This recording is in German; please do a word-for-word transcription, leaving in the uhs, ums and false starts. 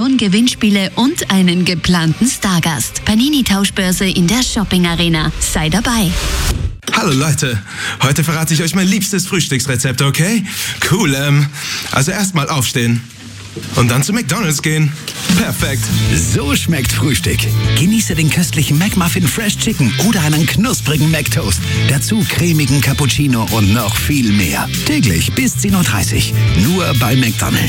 Million Gewinnspiele und einen geplanten Stargast. Panini-Tauschbörse in der Shopping-Arena. Sei dabei. Hallo Leute, heute verrate ich euch mein liebstes Frühstücksrezept, okay? Cool, ähm, also erstmal aufstehen und dann zu McDonald's gehen. Perfekt. So schmeckt Frühstück. Genieße den köstlichen McMuffin Fresh Chicken oder einen knusprigen McToast. Dazu cremigen Cappuccino und noch viel mehr. Täglich bis zehn Uhr dreißig. Nur bei McDonald's.